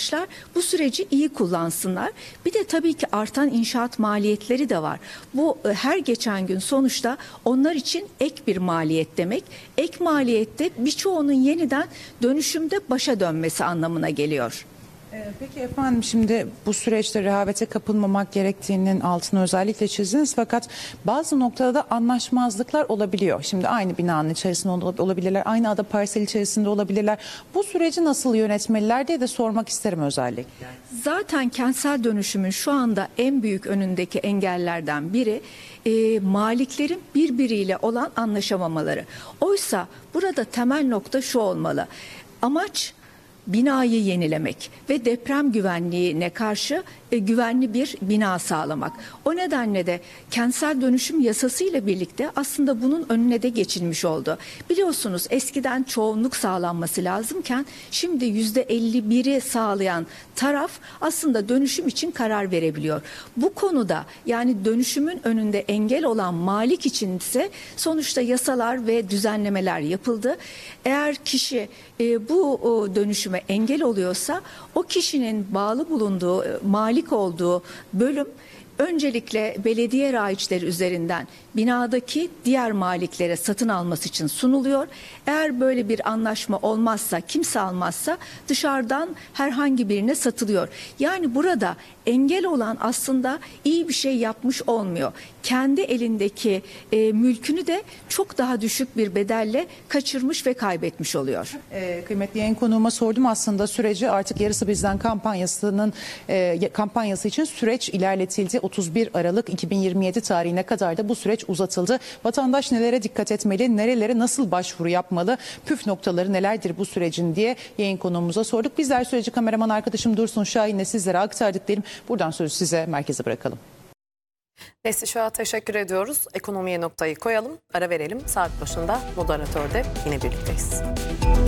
vatandaşlar bu süreci iyi kullansınlar. Bir de tabii ki artan inşaat maliyetleri de var. Bu her geçen gün sonuçta onlar için ek bir maliyet demek. Ek maliyette birçoğunun yeniden dönüşümde başa dönmesi anlamına geliyor. Peki efendim, şimdi bu süreçte rehavete kapılmamak gerektiğinin altını özellikle çizdiniz, fakat bazı noktada da anlaşmazlıklar olabiliyor. Şimdi aynı binanın içerisinde olabilirler, aynı ada parsel içerisinde olabilirler. Bu süreci nasıl yönetmeliler diye de sormak isterim özellikle. Zaten kentsel dönüşümün şu anda en büyük önündeki engellerden biri maliklerin birbiriyle olan anlaşamamaları. Oysa burada temel nokta şu olmalı: amaç binayı yenilemek ve deprem güvenliğine karşı güvenli bir bina sağlamak. O nedenle de kentsel dönüşüm yasası ile birlikte aslında bunun önüne de geçilmiş oldu. Biliyorsunuz eskiden çoğunluk sağlanması lazımken şimdi %51'i sağlayan taraf aslında dönüşüm için karar verebiliyor. Bu konuda, yani dönüşümün önünde engel olan malik için ise sonuçta yasalar ve düzenlemeler yapıldı. Eğer kişi bu dönüşüme engel oluyorsa o kişinin bağlı bulunduğu, malik olduğu bölüm öncelikle belediye raiçleri üzerinden binadaki diğer maliklere satın alması için sunuluyor. Eğer böyle bir anlaşma olmazsa, kimse almazsa dışarıdan herhangi birine satılıyor. Yani burada engel olan aslında iyi bir şey yapmış olmuyor. Kendi elindeki mülkünü de çok daha düşük bir bedelle kaçırmış ve kaybetmiş oluyor. Kıymetli yayın konuğuma sordum aslında süreci, artık Yarısı Bizden kampanyası için süreç ilerletildi. 31 Aralık 2027 tarihine kadar da bu süreç uzatıldı. Vatandaş nelere dikkat etmeli, nerelere nasıl başvuru yapmalı, püf noktaları nelerdir bu sürecin diye yayın konuğumuza sorduk. Bizler süreci kameraman arkadaşım Dursun Şahin'le sizlere aktardık diyelim. Buradan sözü size, merkeze bırakalım. Nesli Şah'a teşekkür ediyoruz. Ekonomiye noktayı koyalım, ara verelim. Saat başında moderatörde yine birlikteyiz.